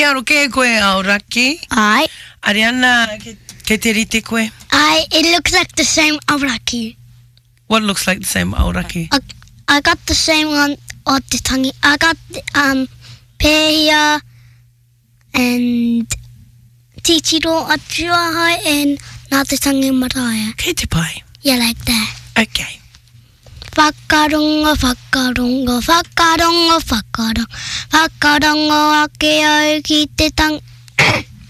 aro ke koe auraki? Ai. Ariana, ke te rite koe? Ai, it looks like the same auraki. What looks like the same auraki? I got the same one o te tangi. I got pēhia and tichiro atuahai and nā te tangi maraia. Kei te pai. Yeah, like that. Okay. Whakarongo, whakarongo, whakarongo, whakarongo. Whakarongo ake au ki te tangi.